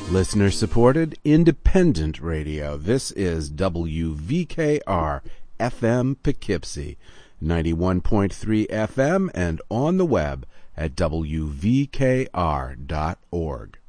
Listener-supported, independent radio. This is WVKR FM Poughkeepsie, 91.3 FM, and on the web at WVKR.org.